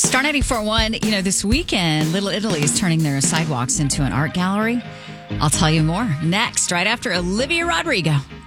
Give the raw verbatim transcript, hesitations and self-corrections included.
Star ninety-four point one, you know, this weekend, Little Italy is turning their sidewalks into an art gallery. I'll tell you more next, right after Olivia Rodrigo.